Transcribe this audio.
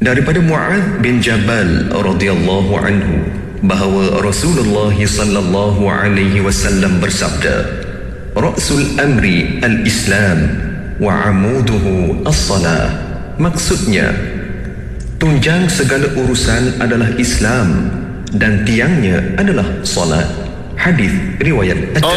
Daripada Mu'adz bin Jabal radhiyallahu anhu bahawa Rasulullah sallallahu alaihi wasallam bersabda, "Ra'sul amri al-Islam wa 'amuduhu as-salah." Maksudnya, tunjang segala urusan adalah Islam dan tiangnya adalah salat. Hadis riwayat At-Tirmidzi.